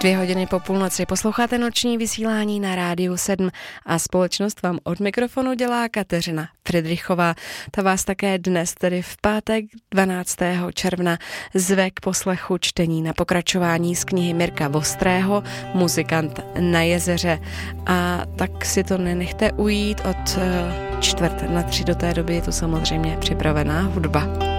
2 hodiny po půlnoci posloucháte noční vysílání na Rádiu 7 a společnost vám od mikrofonu dělá Kateřina Fridrichová. Ta vás také dnes, tedy v pátek 12. června, zve k poslechu čtení na pokračování z knihy Mirka Vostrého Muzikant na jezeře. A tak si to nenechte ujít, od 2:45 do té doby je tu samozřejmě připravená hudba.